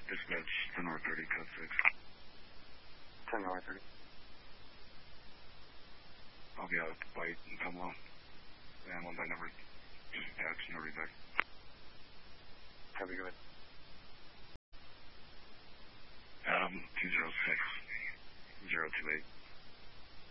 Dispatch 10 North 30, code 6. 10 North 30. I'll be out at White and Pumlo. And one by number. Patch, no reback. Copy, go ahead. Adam 206 028.